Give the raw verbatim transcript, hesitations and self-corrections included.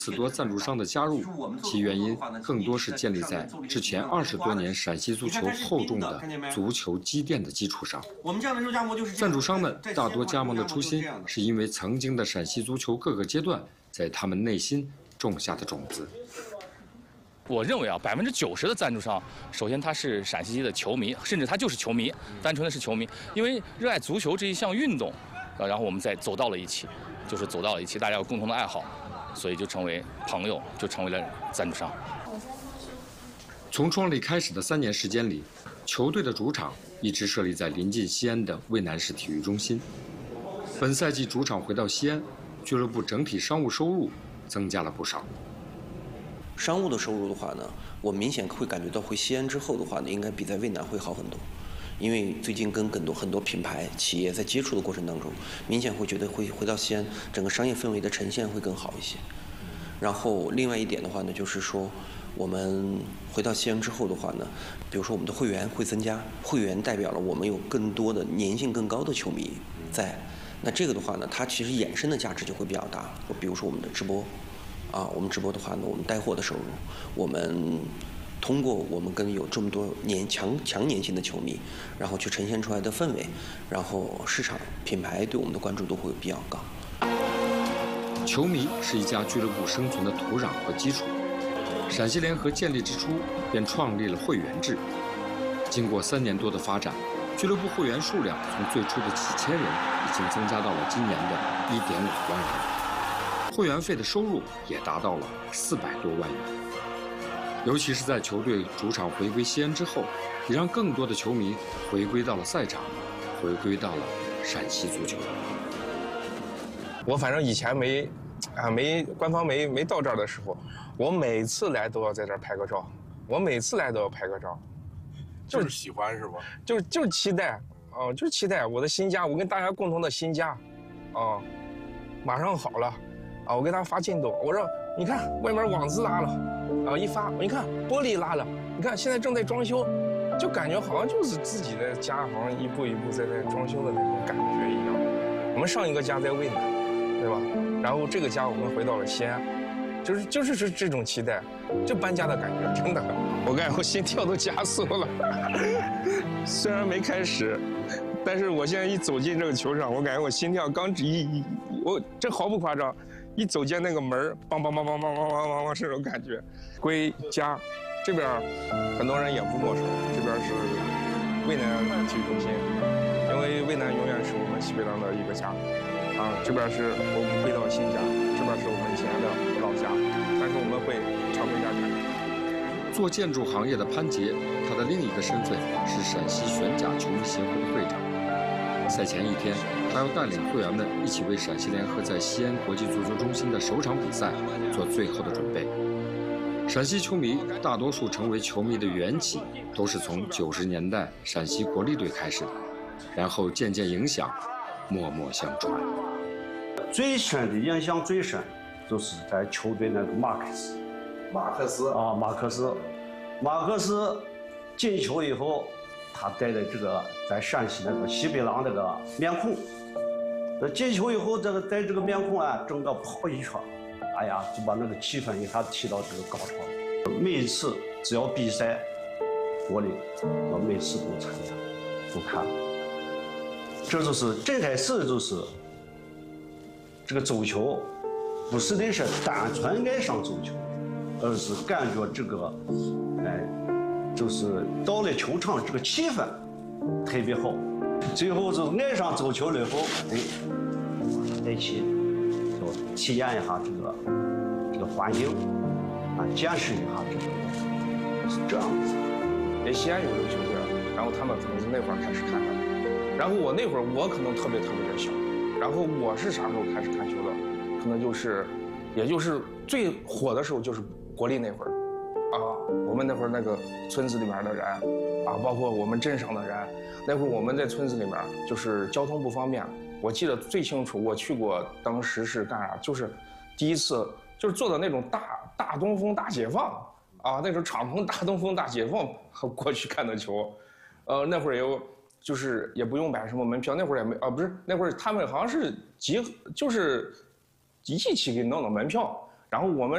此多赞助商的加入，其原因更多是建立在之前二十多年陕西足球厚重的足球积淀的基础上。 我们这样的肉夹馍就是赞助商们大多加盟的初心，是因为曾经的陕西足球各个阶段在他们内心种下的种子。 我认为啊，百分之九十的赞助商，首先他是陕西的球迷，甚至他就是球迷，单纯的是球迷，因为热爱足球这一项运动，啊，然后我们再走到了一起，就是走到了一起，大家有共同的爱好。所以就成为朋友，就成为了赞助商。 从创立开始的三年时间里，球队的主场一直设立在临近西安的渭南市体育中心。本赛季主场回到西安，俱乐部整体商务收入增加了不少。 商务的收入的话呢，我明显会感觉到回西安之后的话呢，应该比在渭南会好很多。因为最近跟很多很多品牌企业在接触的过程当中，明显会觉得会回到西安，整个商业氛围的呈现会更好一些。然后另外一点的话呢，就是说我们回到西安之后的话呢，比如说我们的会员会增加，会员代表了我们有更多的粘性更高的球迷在。那这个的话呢，它其实衍生的价值就会比较大。比如说我们的直播，啊，我们直播的话呢，我们带货的收入，我们。通过我们跟有这么多年强强粘性的球迷，然后去呈现出来的氛围，然后市场品牌对我们的关注度会比较高。 球迷是一家俱乐部生存的土壤和基础。陕西联合建立之初便创立了会员制，经过三年多的发展，俱乐部会员数量从最初的几千人，已经增加到了今年的一点五万人，会员费的收入也达到了四百多万元。尤其是在球队主场回归西安之后，也让更多的球迷回归到了赛场，回归到了陕西足球。 我反正以前没，啊没官方没没到这儿的时候，我每次来都要在这儿拍个照，我每次来都要拍个照， 就是喜欢是吧？ 就是就是期待，啊、呃，就是期待我的新家，我跟大家共同的新家，啊、呃，马上好了，啊，我给大家发进度，我说你看外面网子拉了。啊！一发，你看玻璃拉了，你看现在正在装修，就感觉好像就是自己的家，好像一步一步在在装修的那种感觉一样。我们上一个家在渭南，对吧？然后这个家我们回到了西安，就是就是是这种期待，就搬家的感觉，真的，我感觉我心跳都加速了。虽然没开始，但是我现在一走进这个球场，我感觉我心跳刚一一，我这毫不夸张。一走进那个门，梆梆梆梆梆梆梆梆梆，这种感觉。归家，这边很多人也不陌生，这边是渭南体育中心，因为渭南永远是我们西北狼的一个家。啊，这边是我们回到新家，这边是我们以前的老家，但是我们会常回家看。 做建筑行业的潘杰，他的另一个身份是陕西玄甲球迷协会的会长。赛前一天，他要带领会员们一起为陕西联合在西安国际足球中心的首场比赛做最后的准备。陕西球迷大多数成为球迷的缘起，都是从九十年代陕西国力队开始的，然后渐渐影响，默默相传。 最深的印象最深，就是在球队那个马克斯， 马克斯啊，马克斯，马克斯进球以后。他戴的这个在陕西那个西北狼那个面孔，这进球以后，这个戴这个面孔啊，整个跑一圈，哎呀，就把那个气氛一下提到这个高潮。每一次只要比赛，国力我每次都参加，都看。这就是这开始就是这个足球，不是的是单纯爱上足球，而是感觉这个，哎。就是到了球场，这个气氛特别好，最后就爱上足球了以后，哎，在一起就体验一下这个这个环境，啊，见识一下这个是这样子。 哎，西安有这个球队，然后他们可能是那会儿开始看的，然后我那会儿我可能特别特别的小，然后我是啥时候开始看球的？可能就是，也就是最火的时候就是国力那会儿。啊，我们那会儿那个村子里面的人，啊，包括我们镇上的人，那会儿我们在村子里面就是交通不方便。我记得最清楚，我去过，当时是干啥？就是第一次就是坐的那种大大东风大解放啊，那种敞篷大东风大解放过去看的球。呃，那会儿有就是也不用买什么门票，那会儿也没啊，不是那会儿他们好像是集就是一起给弄的门票，然后我们。